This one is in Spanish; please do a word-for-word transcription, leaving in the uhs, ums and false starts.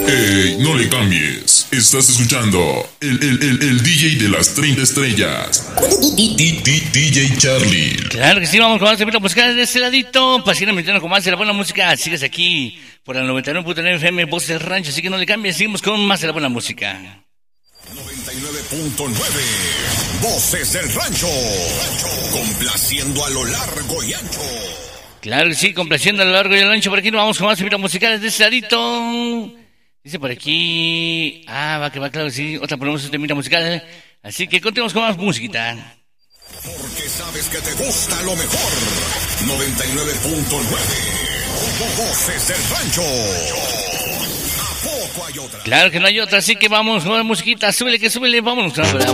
Ey, no le cambies. Estás escuchando el, el, el, el D J de las treinta estrellas. D J Charlie. Claro que sí, vamos con más de musical de este ladito. Para seguir metiendo con más de la buena música. Sigues aquí por el noventa y nueve punto nueve F M, Voces del Rancho. Así que no le cambies, seguimos con más de la buena música. noventa y nueve punto nueve Voces del Rancho. Complaciendo a lo largo y ancho. Claro que sí, complaciendo a lo largo y al ancho. Por aquí nos vamos con más de musicales de este ladito. Dice por aquí. Ah, va que va, claro que sí. Otra ponemos este temita musical. Así que continuamos con más musiquita. Porque sabes que te gusta lo mejor. noventa y nueve punto nueve Voces del Rancho. ¿A poco hay otra? Claro que no hay otra, así que vamos con la musiquita. Súbele, que súbele, vámonos.